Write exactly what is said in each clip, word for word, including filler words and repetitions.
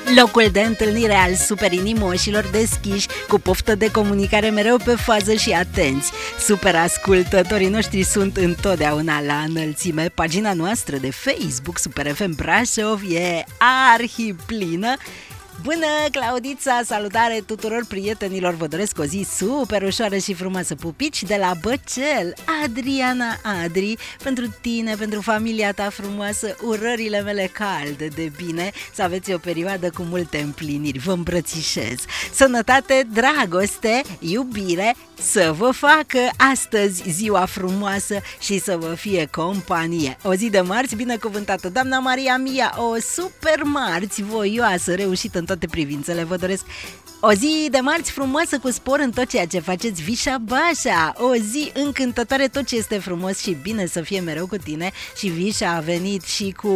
Locul de întâlnire al super inimoșilor deschiși, cu poftă de comunicare mereu pe fază și atenți. Super ascultătorii noștri sunt întotdeauna la înălțime. Pagina noastră de Facebook, Super F M Brașov, e arhiplină. Bună, Claudița! Salutare tuturor prietenilor! Vă doresc o zi super ușoară și frumoasă. Pupici de la Băcel, Adriana Adri, pentru tine, pentru familia ta frumoasă, urările mele calde de bine, să aveți o perioadă cu multe împliniri. Vă îmbrățișez! Sănătate, dragoste, iubire, să vă facă astăzi ziua frumoasă și să vă fie companie. O zi de marți binecuvântată, doamna Maria Mia, o super marți voioasă, reușită în toate privințele. Vă doresc o zi de marți frumoasă, cu spor în tot ceea ce faceți, Vișa Bașa. O zi încântătoare, tot ce este frumos și bine să fie mereu cu tine. Și Vișa a venit și cu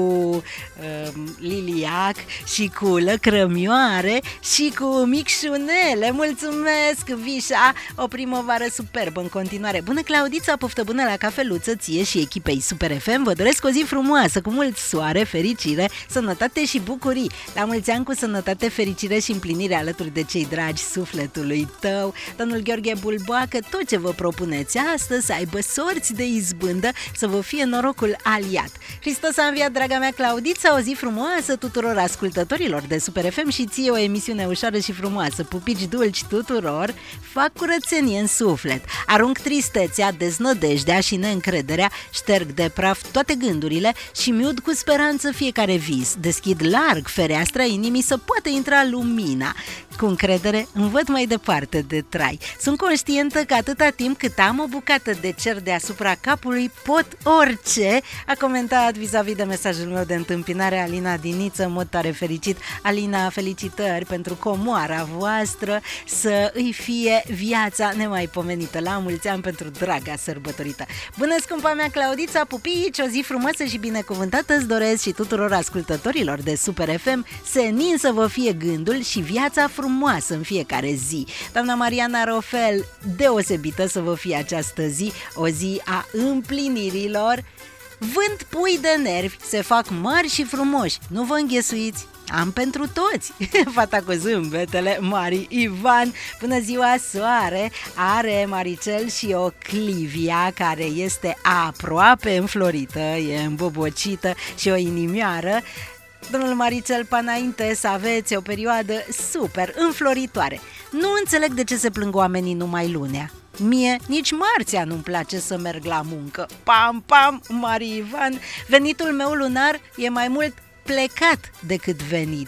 uh, liliac, și cu lăcrămioare, și cu micșunele. Mulțumesc, Vișa! O primăvară superbă în continuare. Bună, Claudița, poftă bună la cafeluță ție și echipei Super F M. Vă doresc o zi frumoasă, cu mult soare, fericire, sănătate și bucurii. La mulți ani cu sănătate, fericire și împlinire alături de cei dragi sufletului tău. Domnul Gheorghe Bulboacă, tot ce vă propuneți astăzi să aibă sorți de izbândă, să vă fie norocul aliat. Hristos a înviat, draga mea Claudița, o zi frumoasă tuturor ascultătorilor de Super F M și ție o emisiune ușoară și frumoasă. Pupici dulci tuturor, fac curățenie în suflet, arunc tristețea, deznădejdea și neîncrederea, șterg de praf toate gândurile și miud cu speranță fiecare vis. Deschid larg fereastra inimii să poată intra lumina. Cu încredere îmi văd mai departe de trai. Sunt conștientă că atâta timp cât am o bucată de cer deasupra capului, pot orice, a comentat vis-a-vis de mesajul meu de întâmpinare Alina Diniță, în mod tare fericit. Alina, felicitări pentru comoara voastră, să îi fie viața nemaipomenită. La mulți ani pentru draga sărbătorită. Bună, scumpa mea Claudița, pupici, o zi frumoasă și binecuvântată îți doresc și tuturor ascultătorilor de Super F M, senin să vă fie gândul și viața frumoasă în fiecare zi. Doamna Mariana Rofel, deosebită să vă fie această zi, o zi a împlinirilor. Vând pui de nervi, se fac mari și frumoși, nu vă înghesuiți. Am pentru toți. Fata cu zâmbetele, Mari Ivan. Bună ziua, soare. Are Maricel și o Clivia, care este aproape înflorită, e îmbobocită, și o inimioară. Domnul Maricel, pe înainte să aveți o perioadă super înfloritoare. Nu înțeleg de ce se plâng oamenii numai lunea. Mie nici marțea nu-mi place să merg la muncă. Pam, pam, Mari Ivan. Venitul meu lunar e mai mult plecat decât venit.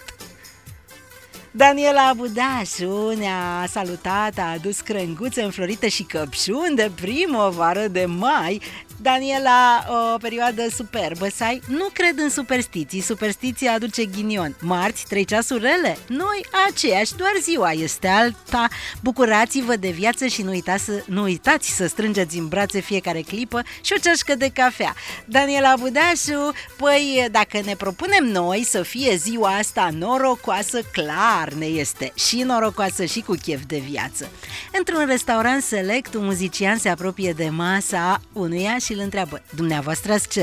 Daniela Budașu ne-a salutat, a adus crânguțe înflorite și căpșuni de primăvară, de mai. Daniela, o perioadă superbă să ai. Nu cred în superstiții, superstiția aduce ghinion. Marți, trei ceasuri rele, noi aceeași, doar ziua este alta. Bucurați-vă de viață și nu uitați, să, nu uitați să strângeți în brațe fiecare clipă și o ceașcă de cafea. Daniela Budașu, păi dacă ne propunem noi să fie ziua asta norocoasă, clar ne este și norocoasă și cu chef de viață. Într-un restaurant select, un muzician se apropie de masa unuia și îl întreabă: dumneavoastră ați